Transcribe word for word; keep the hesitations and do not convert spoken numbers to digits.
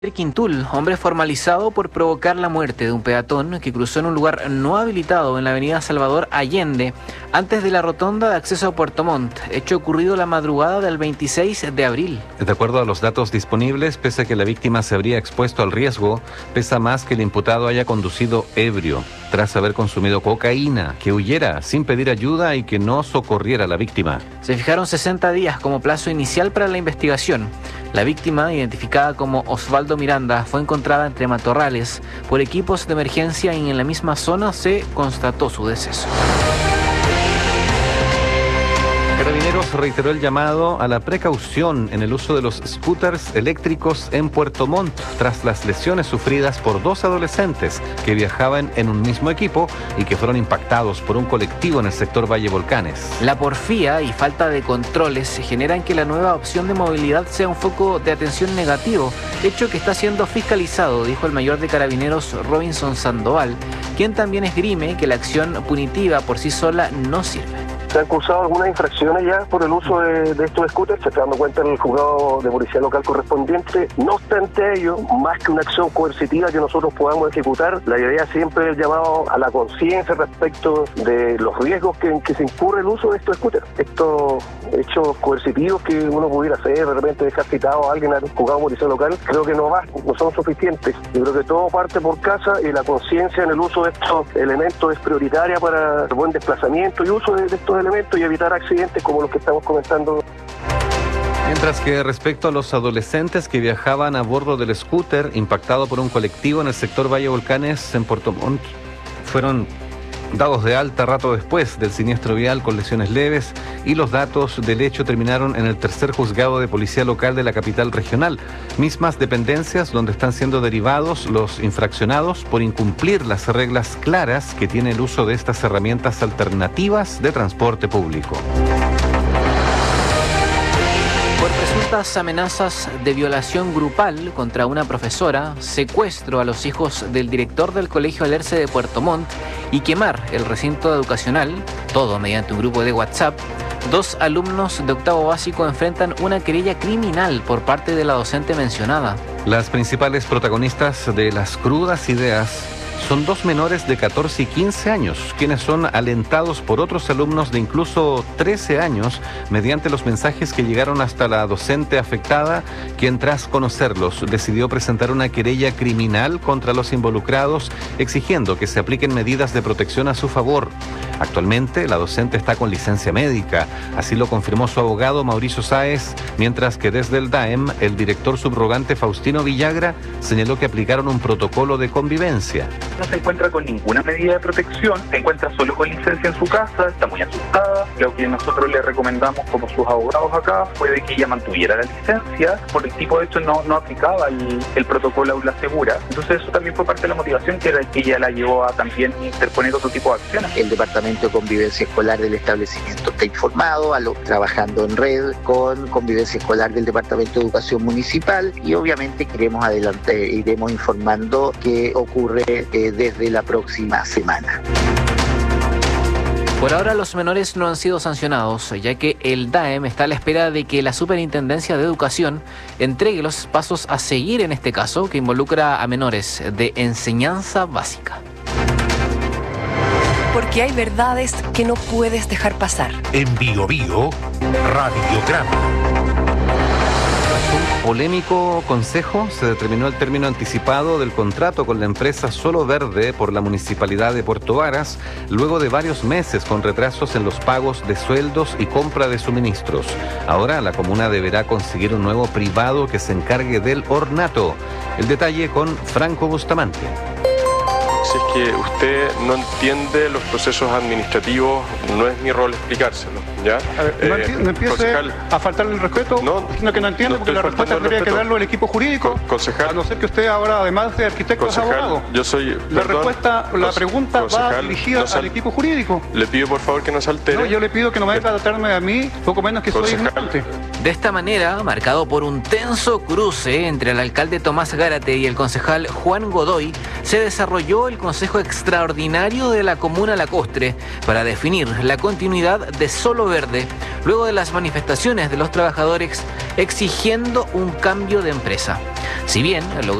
Quintul, hombre formalizado por provocar la muerte de un peatón que cruzó en un lugar no habilitado en la avenida Salvador Allende, antes de la rotonda de acceso a Puerto Montt, hecho ocurrido la madrugada del veintiséis de abril. De acuerdo a los datos disponibles, pese a que la víctima se habría expuesto al riesgo, pesa más que el imputado haya conducido ebrio, tras haber consumido cocaína, que huyera sin pedir ayuda y que no socorriera a la víctima. Se fijaron sesenta días como plazo inicial para la investigación. La víctima, identificada como Osvaldo Miranda, fue encontrada entre matorrales por equipos de emergencia y en la misma zona se constató su deceso. Carabineros reiteró el llamado a la precaución en el uso de los scooters eléctricos en Puerto Montt tras las lesiones sufridas por dos adolescentes que viajaban en un mismo equipo y que fueron impactados por un colectivo en el sector Valle Volcanes. La porfía y falta de controles generan que la nueva opción de movilidad sea un foco de atención negativo, hecho que está siendo fiscalizado, dijo el mayor de Carabineros Robinson Sandoval, quien también esgrime que la acción punitiva por sí sola no sirve. Se han cursado algunas infracciones ya por el uso de, de estos scooters, se está dando cuenta en el juzgado de policía local correspondiente. No obstante ello, más que una acción coercitiva que nosotros podamos ejecutar, la idea siempre es el llamado a la conciencia respecto de los riesgos que, en que se incurre el uso de estos scooters. Estos hechos coercitivos que uno pudiera hacer, de repente dejar citado a alguien al juzgado de policía local, creo que no va, no son suficientes. Yo creo que todo parte por casa y la conciencia en el uso de estos elementos es prioritaria para el buen desplazamiento y uso de, de estos elementos y evitar accidentes como los que estamos comentando. Mientras que respecto a los adolescentes que viajaban a bordo del scooter impactado por un colectivo en el sector Valle Volcanes en Puerto Montt, fueron dados de alta rato después del siniestro vial con lesiones leves y los datos del hecho terminaron en el tercer juzgado de policía local de la capital regional, mismas dependencias donde están siendo derivados los infraccionados por incumplir las reglas claras que tiene el uso de estas herramientas alternativas de transporte público. Por presuntas amenazas de violación grupal contra una profesora, secuestro a los hijos del director del Colegio Alerce de Puerto Montt y quemar el recinto educacional, todo mediante un grupo de WhatsApp, dos alumnos de octavo básico enfrentan una querella criminal por parte de la docente mencionada. Las principales protagonistas de las crudas ideas son dos menores de catorce y quince años, quienes son alentados por otros alumnos de incluso trece años mediante los mensajes que llegaron hasta la docente afectada, quien tras conocerlos decidió presentar una querella criminal contra los involucrados, exigiendo que se apliquen medidas de protección a su favor. Actualmente, la docente está con licencia médica, así lo confirmó su abogado Mauricio Sáez, mientras que desde el D A E M, el director subrogante Faustino Villagra señaló que aplicaron un protocolo de convivencia. No se encuentra con ninguna medida de protección, se encuentra solo con licencia en su casa, está muy asustada. Lo que nosotros le recomendamos como sus abogados acá fue de que ella mantuviera la licencia, por el tipo de hecho no, no aplicaba el, el protocolo Aula Segura. Entonces eso también fue parte de la motivación que, era, que ella la llevó a también interponer otro tipo de acciones. El Departamento de Convivencia Escolar del establecimiento está informado, a lo, trabajando en red con Convivencia Escolar del Departamento de Educación Municipal y obviamente queremos adelante, iremos informando qué ocurre eh, desde la próxima semana. Por ahora los menores no han sido sancionados, ya que el D A E M está a la espera de que la Superintendencia de Educación entregue los pasos a seguir en este caso, que involucra a menores de enseñanza básica. Porque hay verdades que no puedes dejar pasar. En Bio Bio, Radiograma. Un polémico consejo se determinó el término anticipado del contrato con la empresa Solo Verde por la Municipalidad de Puerto Varas, luego de varios meses con retrasos en los pagos de sueldos y compra de suministros. Ahora la comuna deberá conseguir un nuevo privado que se encargue del ornato. El detalle con Franco Bustamante. Si es que usted no entiende los procesos administrativos, no es mi rol explicárselo, ¿ya? A ver, no, eh, no empiece concejal, a faltarle el respeto, no, diciendo que no entiende, no porque la respuesta tendría que darlo el equipo jurídico, Con, concejal, a no ser que usted ahora, además de arquitecto, es abogado. Yo soy, la perdón, respuesta, la pregunta va dirigida no sal, al equipo jurídico. Le pido por favor que no se altere. No, yo le pido que no me venga a tratarme a mí, poco menos que concejal, soy ignorante. De esta manera, marcado por un tenso cruce entre el alcalde Tomás Gárate y el concejal Juan Godoy, se desarrolló el Consejo Extraordinario de la Comuna Lacostre para definir la continuidad de Solo Verde, luego de las manifestaciones de los trabajadores exigiendo un cambio de empresa. Si bien